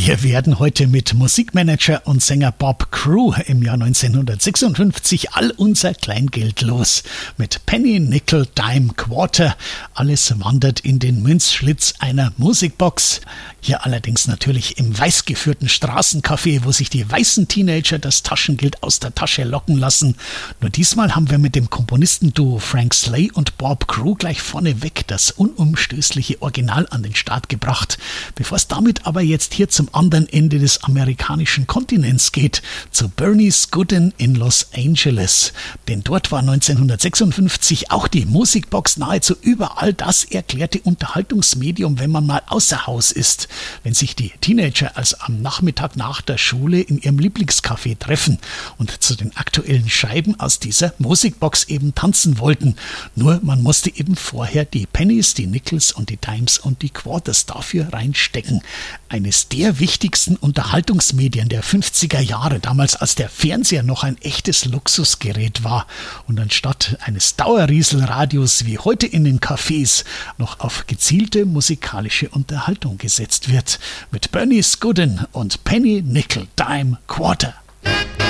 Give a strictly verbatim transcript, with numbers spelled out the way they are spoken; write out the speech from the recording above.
Wir werden heute mit Musikmanager und Sänger Bob Crew im Jahr neunzehnhundertsechsundfünfzig all unser Kleingeld los. Mit Penny, Nickel, Dime, Quarter. Alles wandert in den Münzschlitz einer Musikbox. Hier allerdings natürlich im weiß geführten Straßencafé, wo sich die weißen Teenager das Taschengeld aus der Tasche locken lassen. Nur diesmal haben wir mit dem Komponistenduo Frank Slay und Bob Crew gleich vorneweg das unumstößliche Original an den Start gebracht. Bevor es damit aber jetzt hier zum anderen Ende des amerikanischen Kontinents geht, zu Bernie's Gooden in Los Angeles. Denn dort war neunzehnhundertsechsundfünfzig auch die Musikbox nahezu überall das erklärte Unterhaltungsmedium, wenn man mal außer Haus ist. Wenn sich die Teenager also am Nachmittag nach der Schule in ihrem Lieblingscafé treffen und zu den aktuellen Scheiben aus dieser Musikbox eben tanzen wollten. Nur man musste eben vorher die Pennies, die Nickels und die Dimes und die Quarters dafür reinstecken. Eines der wichtigsten Unterhaltungsmedien der fünfziger Jahre, damals als der Fernseher noch ein echtes Luxusgerät war und anstatt eines Dauerrieselradios wie heute in den Cafés noch auf gezielte musikalische Unterhaltung gesetzt wird. Mit Bernie's Gooden und Penny, Nickel, Dime, Quarter.